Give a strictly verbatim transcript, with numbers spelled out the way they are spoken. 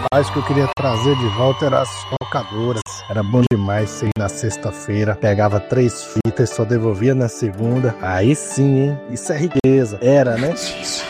Rapaz, o que eu queria trazer de volta era as locadoras. Era bom demais você ir na sexta-feira, pegava três fitas, só devolvia na segunda. Aí sim, hein? Isso é riqueza. Era, né?